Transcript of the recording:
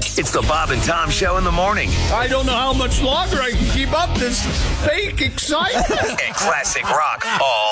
It's the Bob and Tom Show in the morning. I don't know how much longer I can keep up this fake excitement. And classic rock all